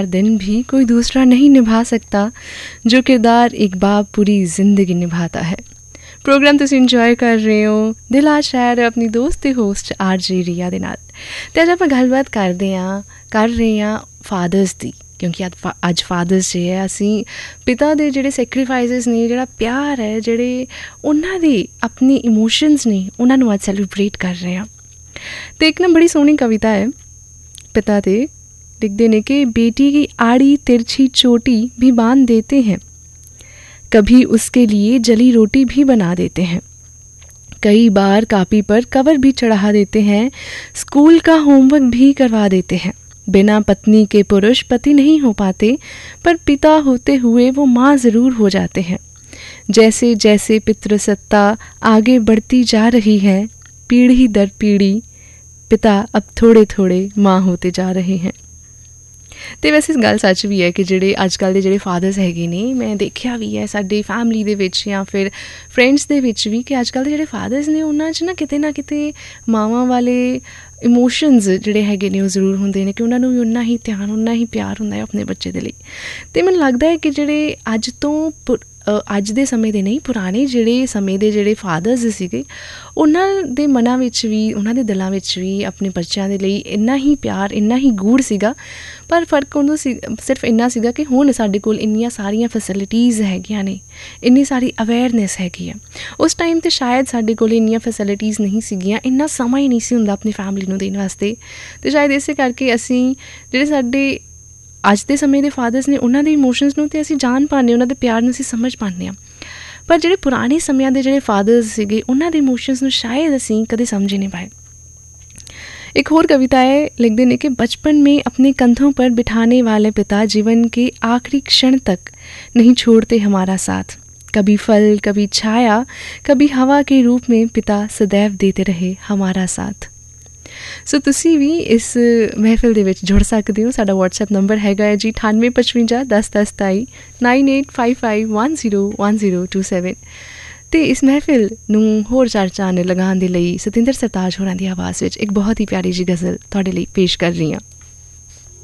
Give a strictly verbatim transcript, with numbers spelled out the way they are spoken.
हर दिन भी कोई दूसरा नहीं निभा सकता जो किरदार एक बाप पूरी ज़िंदगी निभाता है। प्रोग्राम ਤੁਸੀਂ ਇੰਜੋਏ ਕਰ ਰਹੇ ਹੋ ਦਿਲ ਆ ਸ਼ਾਇਰ ਆਪਣੀ ਦੋਸਤ ਤੇ ਹੋਸਟ ਆਰ ਜੇ ਰੀਆ ਦੇ ਨਾਲ। ਅਤੇ ਅੱਜ ਆਪਾਂ ਗੱਲਬਾਤ ਕਰਦੇ ਹਾਂ ਕਰ ਰਹੇ ਹਾਂ ਫਾਦਰਸ ਦੀ, ਕਿਉਂਕਿ ਅੱਜ ਫਾ ਅੱਜ ਫਾਦਰਸ ਡੇ ਹੈ। ਅਸੀਂ ਪਿਤਾ ਦੇ ਜਿਹੜੇ ਸੈਕਰੀਫਾਈਸਿਸ ਨੇ, ਜਿਹੜਾ ਪਿਆਰ ਹੈ, ਜਿਹੜੇ ਉਹਨਾਂ ਦੇ ਆਪਣੇ ਇਮੋਸ਼ਨਸ ਨੇ, ਉਹਨਾਂ ਨੂੰ ਅੱਜ ਸੈਲੀਬ੍ਰੇਟ ਕਰ ਰਹੇ ਹਾਂ। ਅਤੇ ਇੱਕ ਨਾ ਬੜੀ ਸੋਹਣੀ ਕਵਿਤਾ ਹੈ पिता ते, लिखते ने कि बेटी की आड़ी तिरछी चोटी भी बांध देते हैं, कभी उसके लिए जली रोटी भी बना देते हैं, कई बार कापी पर कवर भी चढ़ा देते हैं, स्कूल का होमवर्क भी करवा देते हैं। बिना पत्नी के पुरुष पति नहीं हो पाते, पर पिता होते हुए वो माँ ज़रूर हो जाते हैं। जैसे जैसे पितृसत्ता आगे बढ़ती जा रही है, पीढ़ी दर पीढ़ी पिता अब थोड़े थोड़े माँ होते जा रहे हैं। ਅਤੇ ਵੈਸੇ ਗੱਲ ਸੱਚ ਵੀ ਹੈ ਕਿ ਜਿਹੜੇ ਅੱਜ ਕੱਲ੍ਹ ਦੇ ਜਿਹੜੇ ਫਾਦਰਸ ਹੈਗੇ ਨੇ, ਮੈਂ ਦੇਖਿਆ ਵੀ ਹੈ ਸਾਡੀ ਫੈਮਿਲੀ ਦੇ ਵਿੱਚ ਜਾਂ ਫਿਰ ਫਰੈਂਡਸ ਦੇ ਵਿੱਚ ਵੀ, ਕਿ ਅੱਜ ਕੱਲ੍ਹ ਦੇ ਜਿਹੜੇ ਫਾਦਰਸ ਨੇ ਉਹਨਾਂ 'ਚ ਨਾ ਕਿਤੇ ਨਾ ਕਿਤੇ ਮਾਵਾਂ ਵਾਲੇ ਇਮੋਸ਼ਨਸ ਜਿਹੜੇ ਹੈਗੇ ਨੇ ਉਹ ਜ਼ਰੂਰ ਹੁੰਦੇ ਨੇ, ਕਿ ਉਹਨਾਂ ਨੂੰ ਵੀ ਉਨਾ ਹੀ ਧਿਆਨ, ਉਨਾ ਹੀ ਪਿਆਰ ਹੁੰਦਾ ਹੈ ਆਪਣੇ ਬੱਚੇ ਦੇ ਲਈ। ਅਤੇ ਮੈਨੂੰ ਲੱਗਦਾ ਹੈ ਕਿ ਜਿਹੜੇ ਅੱਜ ਤੋਂ ਪੁ ਅੱਜ ਦੇ ਸਮੇਂ ਦੇ ਨਹੀਂ, ਪੁਰਾਣੇ ਜਿਹੜੇ ਸਮੇਂ ਦੇ ਜਿਹੜੇ ਫਾਦਰਸ ਸੀਗੇ, ਉਹਨਾਂ ਦੇ ਮਨਾਂ ਵਿੱਚ ਵੀ, ਉਹਨਾਂ ਦੇ ਦਿਲਾਂ ਵਿੱਚ ਵੀ ਆਪਣੇ ਬੱਚਿਆਂ ਦੇ ਲਈ ਇੰਨਾ ਹੀ ਪਿਆਰ, ਇੰਨਾ ਹੀ ਗੂੜ ਸੀਗਾ। ਪਰ ਫਰਕ ਉਹਨੂੰ ਸੀ ਸਿਰਫ ਇੰਨਾ ਸੀਗਾ ਕਿ ਹੁਣ ਸਾਡੇ ਕੋਲ ਇੰਨੀਆਂ ਸਾਰੀਆਂ ਫੈਸਿਲਿਟੀਜ਼ ਹੈਗੀਆਂ ਨੇ, ਇੰਨੀ ਸਾਰੀ ਅਵੇਅਰਨੈਸ ਹੈਗੀ ਆ। ਉਸ ਟਾਈਮ 'ਤੇ ਸ਼ਾਇਦ ਸਾਡੇ ਕੋਲ ਇੰਨੀਆਂ ਫੈਸਿਲਿਟੀਜ਼ ਨਹੀਂ ਸੀਗੀਆਂ, ਇੰਨਾ ਸਮਾਂ ਹੀ ਨਹੀਂ ਸੀ ਹੁੰਦਾ ਆਪਣੀ ਫੈਮਿਲੀ ਨੂੰ ਦੇਣ ਵਾਸਤੇ। ਅਤੇ ਸ਼ਾਇਦ ਇਸੇ ਕਰਕੇ ਅਸੀਂ ਜਿਹੜੇ ਸਾਡੇ ਅੱਜ ਦੇ ਸਮੇਂ ਦੇ ਫਾਦਰਸ ਨੇ, ਉਹਨਾਂ ਦੇ ਇਮੋਸ਼ਨਸ ਨੂੰ ਤਾਂ ਅਸੀਂ ਜਾਣ ਪਾਉਂਦੇ, ਉਹਨਾਂ ਦੇ ਪਿਆਰ ਨੂੰ ਅਸੀਂ ਸਮਝ ਪਾਉਂਦੇ ਹਾਂ। ਪਰ ਜਿਹੜੇ ਪੁਰਾਣੇ ਸਮਿਆਂ ਦੇ ਜਿਹੜੇ ਫਾਦਰਸ ਸੀਗੇ, ਉਹਨਾਂ ਦੇ ਇਮੋਸ਼ਨਸ ਨੂੰ ਸ਼ਾਇਦ ਅਸੀਂ ਕਦੇ ਸਮਝ ਹੀ ਨਹੀਂ ਪਾਏ। एक और कविता है, लिखते हैं कि बचपन में अपने कंधों पर बिठाने वाले पिता जीवन के आखिरी क्षण तक नहीं छोड़ते हमारा साथ। कभी फल, कभी छाया, कभी हवा के रूप में पिता सदैव देते रहे हमारा साथ। सो तुसी भी इस महफिल ਦੇ ਵਿੱਚ ਜੁੜ ਸਕਦੇ ਹੋ। ਸਾਡਾ WhatsApp ਨੰਬਰ ਹੈਗਾ ਹੈ ਜੀ ਅਠਾਨਵੇਂ ਪਚਵੰਜਾ ਦਸ ਦਸ ਸਤਾਈ nine eight five five one zero one zero two seven. ਅਤੇ ਇਸ ਮਹਿਫਿਲ ਨੂੰ ਹੋਰ ਚਾਰ ਚਾਨਣ ਲਗਾਉਣ ਦੇ ਲਈ ਸਤਿੰਦਰ ਸਰਤਾਜ ਹੋਰਾਂ ਦੀ ਆਵਾਜ਼ ਵਿੱਚ ਇੱਕ ਬਹੁਤ ਹੀ ਪਿਆਰੀ ਜਿਹੀ ਗਜ਼ਲ ਤੁਹਾਡੇ ਲਈ ਪੇਸ਼ ਕਰ ਰਹੀ ਹਾਂ।